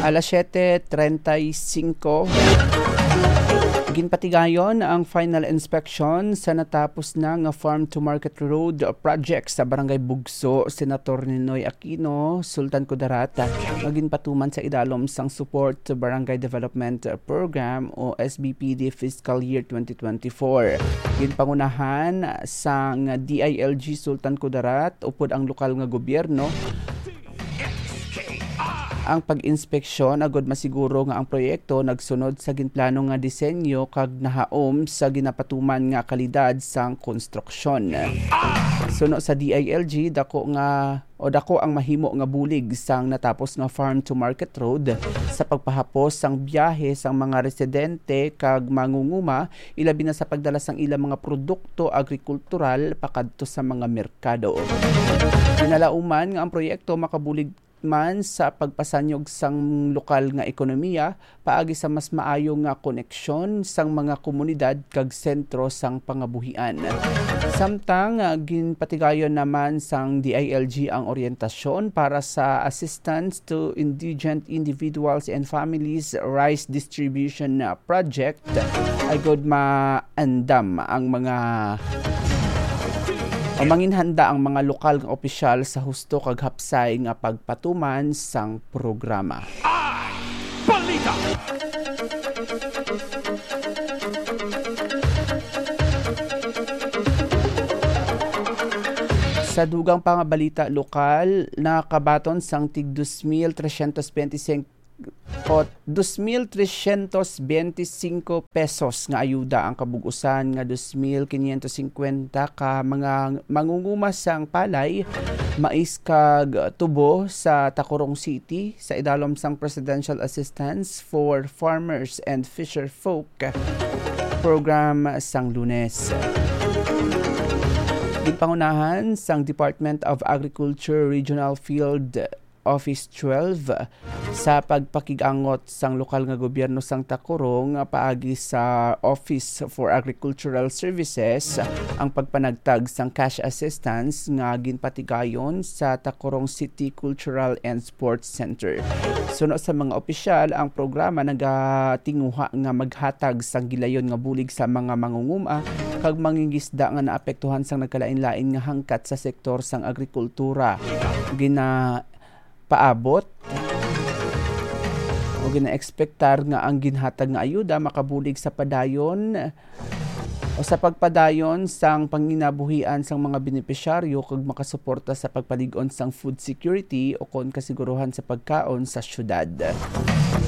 Alas 7:35. Ginpatigayon ang final inspection sa natapos na nga Farm to Market Road project sa Barangay Bugso, Senator Ninoy Aquino, Sultan Kudarat, ginpatuman sa idalom sang Support to Barangay Development Program o SBPD Fiscal Year 2024. Ginpangunahan sang DILG Sultan Kudarat upod ang lokal nga gobyerno ang pag-inspeksyon agod masiguro nga ang proyekto nagsunod sa ginplano nga disenyo kag nahaom sa ginapatuman nga kalidad sang konstruksyon. Suno sa DILG dako ang mahimo nga bulig sang natapos nga Farm to Market Road sa pagpahapos sang biyahe sang mga residente kag mangunguma ilabi na sa pagdala sang ilang mga produkto agrikultural pakadto sa mga merkado. Pinalauman nga ang proyekto makabulig man sa pagpasanyog sang lokal nga ekonomiya paagi sa mas maayo nga koneksyon sang mga komunidad kag sentro sang pangabuhian. Samtang ginpatigayon naman sang DILG ang orientasyon para sa assistance to indigent individuals and families rice distribution project ay god maandam ang mga manginhanda ang mga lokal nga opisyal sa husto kag hapsay nga pagpatuman sang programa. Balita! Sa dugang pangabalita lokal, nakabaton sang tig 2,325 pesos nga ayuda ang kabugusan nga 2,550 ka mga mangunguma sang palay, mais kag tubo sa Tacurong City sa idalom sang Presidential Assistance for Farmers and Fisher Folk program sang Lunes. Gipangunahan sang Department of Agriculture Regional Field Office 12 sa pagpakigangot sang lokal nga gobyerno sang Tacurong paagi sa Office for Agricultural Services ang pagpanagtag sang cash assistance nga ginpatigayon sa Tacurong City Cultural and Sports Center. Suno sa mga opisyal, ang programa nagatinguha nga maghatag sang gilayon nga bulig sa mga mangunguma kag mangingisda nga naapektuhan sang nagkalain-lain nga hangkat sa sektor sang agrikultura. Paabot o gina-expectar nga ang ginhatag nga ayuda makabulig sa padayon o sa pagpadayon sang panginabuhian sang mga benepisyaryo kag makasuporta sa pagpalig-on sang food security o kon kasiguruhan sa pagkaon sa syudad.